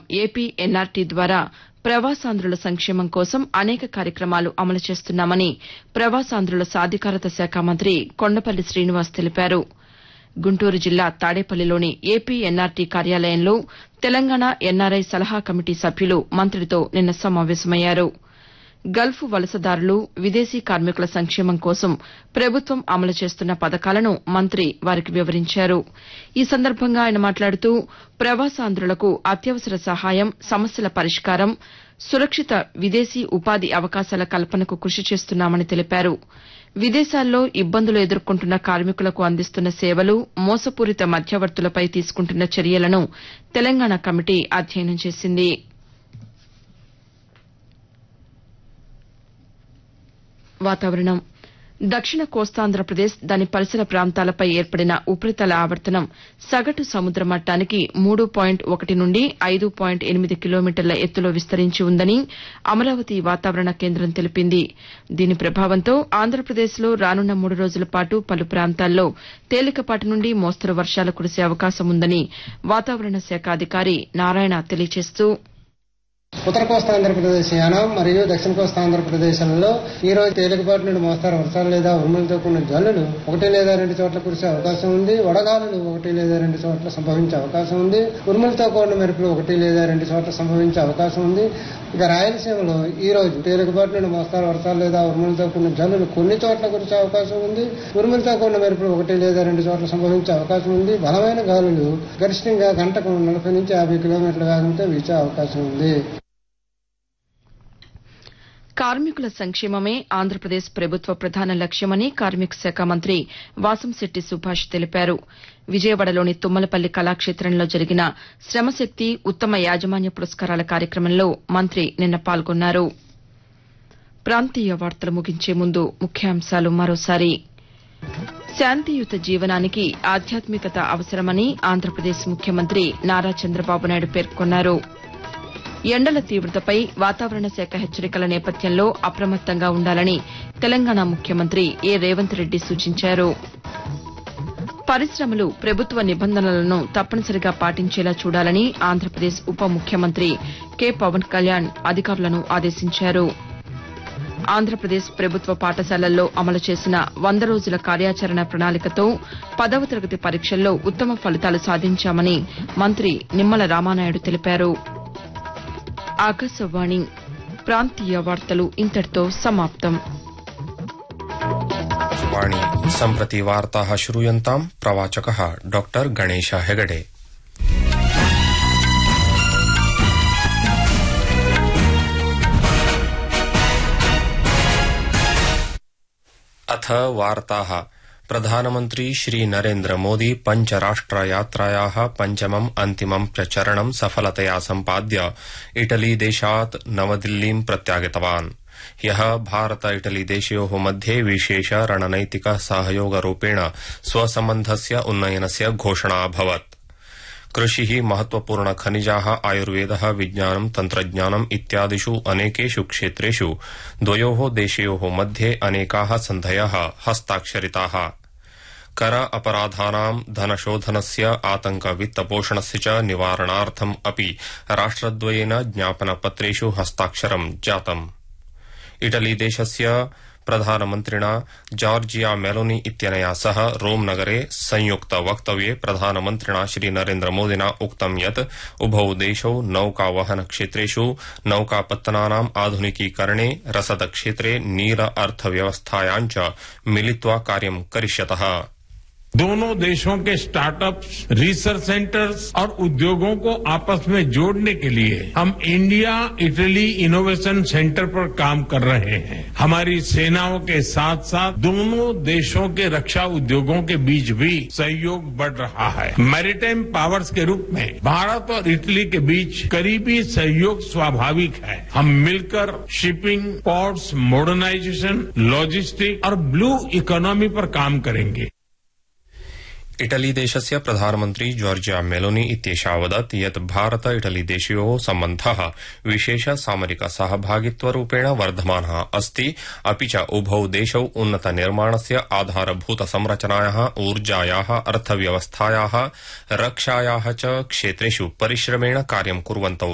AP NRT ద్వారా ప్రవాసాంధ్రుల సంక్షేమం కోసం అనేక కార్యక్రమాలు అమలు చేస్తున్నామని ప్రవాసాంధ్రుల సాధికారత శాఖ మంత్రి కొండపల్లి శ్రీనివాస్ తెలిపారు. గుంటూరు జిల్లా తాడేపల్లిలోని ఏపీ ఎన్ఆర్టీ కార్యాలయంలో తెలంగాణ ఎన్ఆర్ఐ సలహా కమిటీ సభ్యులు మంత్రితో నిన్న సమావేశమయ్యారు. గల్ఫ్ వలసదారులు, విదేశీ కార్మికుల సంక్షేమం కోసం ప్రభుత్వం అమలు చేస్తున్న పథకాలను మంత్రి వారికి వివరించారు. ఈ సందర్భంగా ఆయన మాట్లాడుతూ ప్రవాసాంధ్రులకు అత్యవసర సహాయం, సమస్యల పరిష్కారం, సురక్షిత విదేశీ ఉపాధి అవకాశాల కల్పనకు కృషి చేస్తున్నామని తెలిపారు. విదేశాల్లో ఇబ్బందులు ఎదుర్కొంటున్న కార్మికులకు అందిస్తున్న సేవలు, మోసపూరిత మధ్యవర్తులపై తీసుకుంటున్న చర్యలను తెలంగాణ కమిటీ అధ్యయనం చేసింది. వాతావరణం. దక్షిణ కోస్తాంధ్రప్రదేశ్, దాని పరిసర ప్రాంతాలపై ఏర్పడిన ఉపరితల ఆవర్తనం సగటు సముద్ర మట్టానికి 3.1 నుండి 5.8 కిలోమీటర్ల ఎత్తులో విస్తరించి ఉందని అమరావతి వాతావరణ కేంద్రం తెలిపింది. దీని ప్రభావంతో ఆంధ్రప్రదేశ్లో రానున్న 3 రోజుల పాటు పలు ప్రాంతాల్లో తేలికపాటి నుండి మోస్తరు వర్షాలు కురిసే అవకాశం ఉందని వాతావరణ శాఖ అధికారి నారాయణ తెలియజేస్తూ ఉత్తర కోస్తా ఆంధ్రప్రదేశ్, యానాం మరియు దక్షిణ కోస్తా ఆంధ్రప్రదేశ్లలో ఈ రోజు తేలికపాటి నుండి మోస్తారు వర్షాలు లేదా ఉరుములతో కూడిన జల్లులు 1 లేదా 2 చోట్ల కురిసే అవకాశం ఉంది. వడగాలులు 1 లేదా 2 చోట్ల సంభవించే అవకాశం ఉంది. ఉరుములతో కూడిన మెరుపులు 1 లేదా 2 చోట్ల సంభవించే అవకాశం ఉంది. ఇక రాయలసీమలో ఈ రోజు తేలికపాటి నుండి మోస్తారు వర్షాలు లేదా ఉరుములతో కూడిన జల్లులు కొన్ని చోట్ల కురిసే అవకాశం ఉంది. ఉరుములతో కూడిన మెరుపులు 1 లేదా 2 చోట్ల సంభవించే అవకాశం ఉంది. బలమైన గాలులు గరిష్టంగా గంటకు 40 నుంచి 50 కిలోమీటర్ల వేగంతో వీచే అవకాశం ఉంది. కార్మికుల సంక్షేమమే ఆంధ్రప్రదేశ్ ప్రభుత్వ ప్రధాన లక్ష్యమని కార్మిక శాఖ మంత్రి వాసంశెట్టి సుభాష్ తెలిపారు. విజయవాడలోని తుమ్మలపల్లి కళాక్షేత్రంలో జరిగిన శ్రమశక్తి ఉత్తమ యాజమాన్య పురస్కారాల కార్యక్రమంలో మంత్రి నిన్న పాల్గొన్నారు. ప్రాంతీయ వార్తలు ముగించే ముందు ముఖ్యాంశాలు మరోసారి. శాంతియుత జీవనానికి ఆధ్యాత్మికత అవసరమని ఆంధ్రప్రదేశ్ ముఖ్యమంత్రి నారా చంద్రబాబు నాయుడు పేర్కొన్నారు. ఎండల తీవ్రతపై వాతావరణ శాఖ హెచ్చరికల నేపథ్యంలో అప్రమత్తంగా ఉండాలని తెలంగాణ ముఖ్యమంత్రి ఏ రేవంత్ రెడ్డి సూచించారు. పరిశ్రమలు ప్రభుత్వ నిబంధనలను తప్పనిసరిగా పాటించేలా చూడాలని ఆంధ్రప్రదేశ్ ఉప ముఖ్యమంత్రి కె పవన్ కళ్యాణ్ అధికారులను ఆదేశించారు. ఆంధ్రప్రదేశ్ ప్రభుత్వ పాఠశాలల్లో అమలు చేసిన 100 రోజుల కార్యాచరణ ప్రణాళికతో 10వ తరగతి పరీక్షల్లో ఉత్తమ ఫలితాలు సాధించామని మంత్రి నిమ్మల రామానాయుడు తెలిపారు. ఆకాశవాణి ప్రాంతీయ వార్తలు ఇంతటితో సమాప్తం. सम्प्रति वार्ताः श्रूयन्ताम्. प्रवाचकः डॉक्टर गणेश हेगडे. अथ वार्ताः. प्रधानमन्त्री श्री नरेन्द्र मोदी पञ्चराष्ट्रयात्रायाः पञ्चमम् अन्तिमम् चरणं सफलतया सम्पाद्य इटली देशात् नवदिल्लीं प्रत्यागतवान्. ह्यः भारत इटली देशयोः मध्ये विशेष रणनैतिक सहयोगरूपेण स्वसम्बन्धस्य उन्नयनस्य घोषणा अभवत्. कृषिः, महत्वपूर्ण खनिजाः, आयुर्वेदः, विज्ञानं, तन्त्रज्ञानम् इत्यादिषु अनेकेषु क्षेत्रेषु द्वयोः देशयोः मध्ये अनेकाः सन्धयः हस्ताक्षरिताः. कर अपराधानां, धनशोधनस्य, आतंक वित्तपोषणस्य च निवारणार्थम् अपि राष्ट्रद्वयेन ज्ञापनपत्रेषु हस्ताक्षरं जातम्. इटली देशस्य प्रधानमन्त्रिणा जॉर्जिया मेलोनी इत्यनया सह रोम नगरे संयुक्त वक्तव्ये प्रधानमन्त्रिणा श्री नरेन्द्र मोदिना उक्तं यत् उभौ देशौ नौकावहन क्षेत्रेषु नौकापत्तनानाम् आधुनिकीकरणे, रसद क्षेत्रे, नील अर्थव्यवस्थायां च मिलित्वा कार्यं करिष्यतः. दोनों देशों के स्टार्टअप्स, रिसर्च सेंटर्स और उद्योगों को आपस में जोड़ने के लिए हम इंडिया इटली इनोवेशन सेंटर पर काम कर रहे हैं. हमारी सेनाओं के साथ साथ दोनों देशों के रक्षा उद्योगों के बीच भी सहयोग बढ़ रहा है. मैरीटाइम पावर्स के रूप में भारत और इटली के बीच करीबी सहयोग स्वाभाविक है. हम मिलकर शिपिंग, पोर्ट्स, मॉडर्नाइजेशन, लॉजिस्टिक और ब्लू इकोनॉमी पर काम करेंगे. इटली देशस्य प्रधानमन्त्री जॉर्जिया मेलोनी इत्येषा वदत् यत् भारत इटली देशयोः सम्बन्धः विशेष सामरिक सहभागित्वरूपेण वर्धमानः अस्ति. अपि च उभौ देशौ उन्नत निर्माणस्य, आधारभूत संरचनायाः, ऊर्जायाः, अर्थव्यवस्थायाः, रक्षायाः च क्षेत्रेषु परिश्रमेण कार्यं कुर्वन्तौ